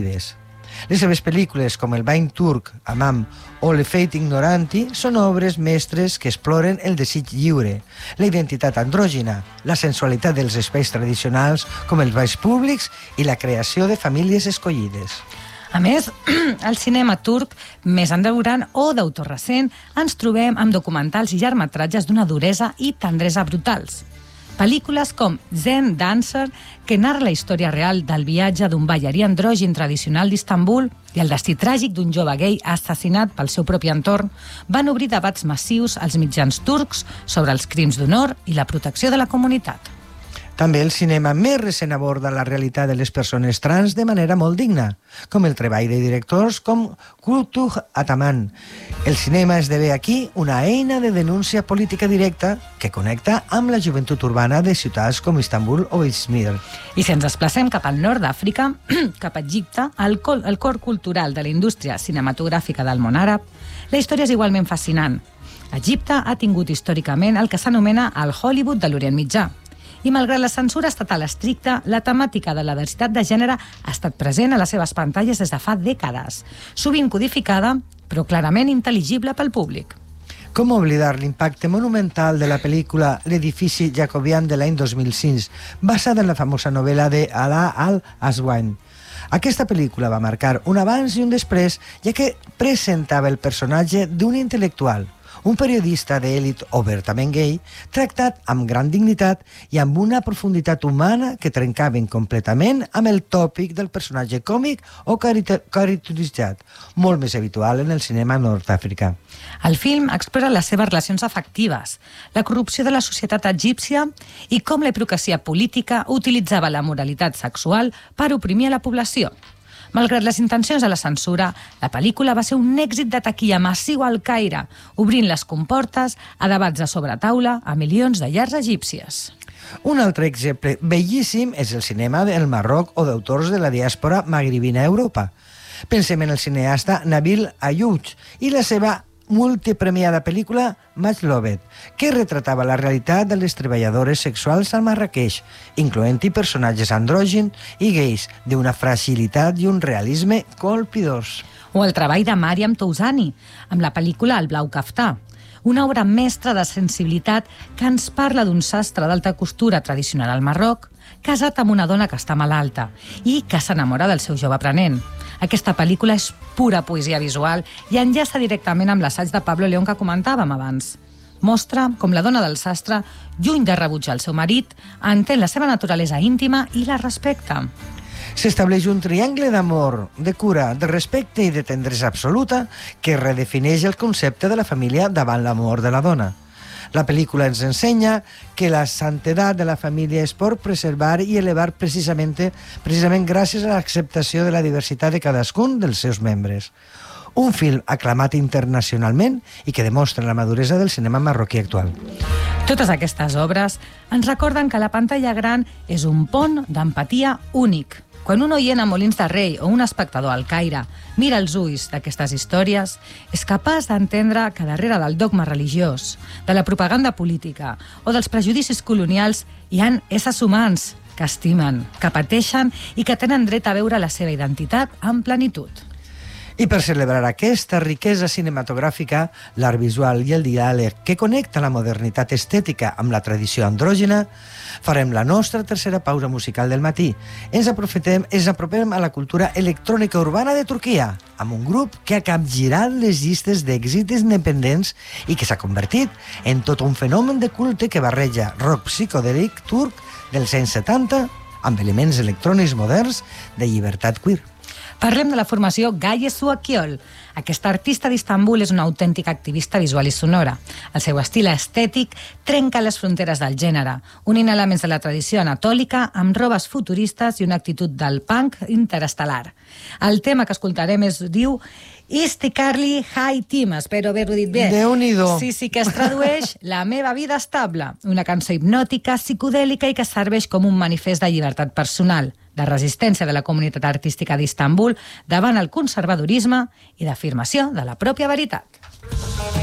escollides. Les seves pel·lícules, com El bany turc, Amam o Le Fate Ignoranti, són obres mestres que exploren el desig lliure, la identitat andrògina, la sensualitat dels espais tradicionals, com els balls públics i la creació de famílies escollides. A més, al cinema turc, més endurant o d'autor recent, ens trobem amb documentals i llargmetratges d'una duresa i tendresa brutals. Pel·lícules com Zen Dancer, que narra la història real del viatge d'un ballarí andrògin tradicional d'Istanbul i el destí tràgic d'un jove gai assassinat pel seu propi entorn, van obrir debats massius als mitjans turcs sobre els crims d'honor i la protecció de la comunitat. També el cinema més recent aborda la realitat de les persones trans de manera molt digna, com el treball de directors com Kultuh Ataman. El cinema esdevé aquí una eina de denúncia política directa que connecta amb la joventut urbana de ciutats com Istanbul o Izmir. I si ens desplacem cap al nord d'Àfrica, cap a Egipte, el cor cultural de la indústria cinematogràfica del món àrab, la història és igualment fascinant. Egipte ha tingut històricament el que s'anomena el Hollywood de l'Orient Mitjà. I malgrat la censura estatal estricta, la temàtica de la diversitat de gènere ha estat present a les seves pantalles des de fa dècades, sovint codificada, però clarament intel·ligible pel públic. Com oblidar l'impacte monumental de la pel·lícula L'edifici jacobian de l'any 2006, basada en la famosa novel·la de Alaa al-Aswan. Aquesta pel·lícula va marcar un abans i un després, ja que presentava el personatge d'un intel·lectual, un periodista d'èlit obertament gay, tractat amb gran dignitat i amb una profunditat humana que trencaven completament amb el tòpic del personatge còmic o caricaturitzat, molt més habitual en el cinema nord-africà. El film explora les seves relacions afectives, la corrupció de la societat egípcia i com la hipocresia política utilitzava la moralitat sexual per oprimir a la població. Malgrat les intencions de la censura, la pel·lícula va ser un èxit de taquilla massiu al Caire, obrint les comportes a debats de sobretaula a milions de llars egípcies. Un altre exemple bellíssim és el cinema del Marroc o d'autors de la diàspora magribina a Europa. Pensem en el cineasta Nabil Ayouch i la seva multipremiada pel·lícula Majlovet, que retratava la realitat de les treballadores sexuals al Marrakeix, incloent-hi personatges andrògins i gais d'una fragilitat i un realisme colpidors. O el treball de Mariam Touzani, amb la pel·lícula El blau caftà, una obra mestra de sensibilitat que ens parla d'un sastre d'alta costura tradicional al Marroc, casat amb una dona que està malalta i que s'enamora del seu jove aprenent. Aquesta pel·lícula és pura poesia visual i enllaça directament amb l'assaig de Pablo León que comentàvem abans. Mostra com la dona del sastre, lluny de rebutjar el seu marit, entén la seva naturalesa íntima i la respecta. S'estableix un triangle d'amor, de cura, de respecte i de tendresa absoluta que redefineix el concepte de la família davant la mort de la dona. La pel·lícula ens ensenya que la santedat de la família es pot preservar i elevar precisament gràcies a l'acceptació de la diversitat de cadascun dels seus membres. Un film aclamat internacionalment i que demostra la maduresa del cinema marroquí actual. Totes aquestes obres ens recorden que la pantalla gran és un pont d'empatia únic. Quan un oient a Molins de Rei o un espectador al Caire mira els ulls d'aquestes històries, és capaç d'entendre que darrere del dogma religiós, de la propaganda política o dels prejudicis colonials hi ha éssers humans que estimen, que pateixen i que tenen dret a veure la seva identitat en plenitud. I per celebrar aquesta riquesa cinematogràfica, l'art visual i el diàleg que connecta la modernitat estètica amb la tradició andrògena, farem la nostra tercera pausa musical del matí. Ens apropem a la cultura electrònica urbana de Turquia, amb un grup que ha capgirat les llistes d'èxits independents i que s'ha convertit en tot un fenomen de culte que barreja rock psicodèlic turc dels anys 70 amb elements electrònics moderns de llibertat queer. Parlem de la formació Gaye Su Akyol. Aquesta artista d'Istanbul és una autèntica activista visual i sonora. El seu estil estètic trenca les fronteres del gènere, unint elements de la tradició anatòlica amb robes futuristes i una actitud del punk interestel·lar. El tema que escoltarem diu Istikarli High Team, espero haver-ho dit bé. Déu-n'hi-do. Sí, que es tradueix La meva vida estable, una cançó hipnòtica, psicodèlica i que serveix com un manifest de llibertat personal, de resistència de la comunitat artística d'Istanbul davant el conservadorisme i d'afirmació de la pròpia veritat.